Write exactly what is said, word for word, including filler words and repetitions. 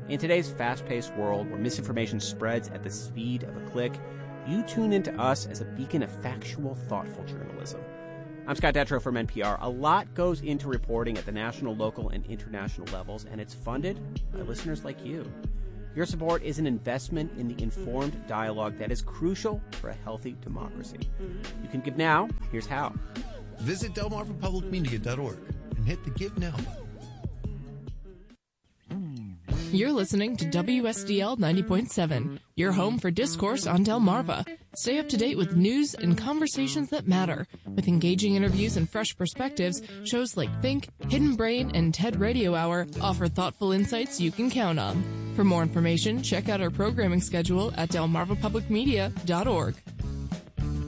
In today's fast-paced world where misinformation spreads at the speed of a click, you tune into us as a beacon of factual, thoughtful journalism. I'm Scott Detrow from N P R. A lot goes into reporting at the national, local, and international levels, and it's funded by listeners like you. Your support is an investment in the informed dialogue that is crucial for a healthy democracy. You can give now. Here's how. Visit delmarva public media dot org and hit the Give Now button. You're listening to W S D L ninety point seven, your home for discourse on Delmarva. Stay up to date with news and conversations that matter. With engaging interviews and fresh perspectives, shows like Think, Hidden Brain, and TED Radio Hour offer thoughtful insights you can count on. For more information, check out our programming schedule at delmarva public media dot org.